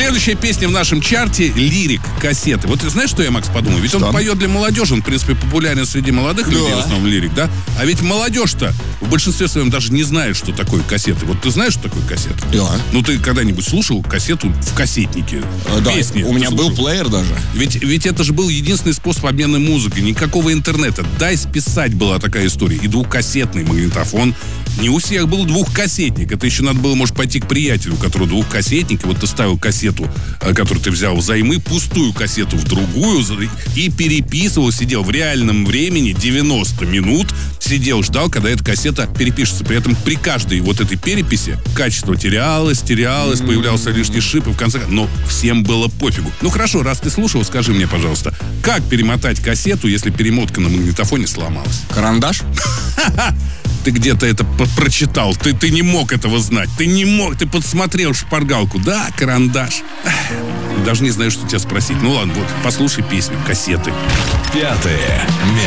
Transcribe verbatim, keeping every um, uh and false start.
Следующая песня в нашем чарте — «Лирик», кассеты. Вот ты знаешь, что я, Макс, подумал? Ведь Что? он поет для молодежи, он, в принципе, популярен среди молодых Да. людей, в основном Лирик, да? А ведь молодежь-то в большинстве своем даже не знает, что такое кассеты. Вот ты знаешь, что такое кассета? Да. Ну, ты когда-нибудь слушал кассету в кассетнике? Э, Да, Песни у ты меня был слушал? плеер даже. Ведь, ведь это же был единственный способ обмена музыкой. Никакого интернета. Дай списать была такая история. И двухкассетный магнитофон. Не у всех был двухкассетник. Это еще надо было, может, пойти к приятелю, у которого двухкассетник. И вот ты ставил кассету, э, которую ты взял взаймы, пустую кассету в другую, за- и переписывал, сидел в реальном времени девяносто минут, сидел, ждал, когда эта кассета перепишется. При этом при каждой вот этой переписи качество терялось, терялось, появлялся лишний шип, и в конце концов... Но всем было пофигу. Ну хорошо, раз ты слушал, скажи мне, пожалуйста, как перемотать кассету, если перемотка на магнитофоне сломалась? Карандаш? Ты где-то это по- прочитал. Ты, ты не мог этого знать. Ты не мог. Ты подсмотрел шпаргалку. Да, карандаш. Эх, даже не знаю, что тебя спросить. Ну ладно, вот, послушай песню, кассеты. Пятое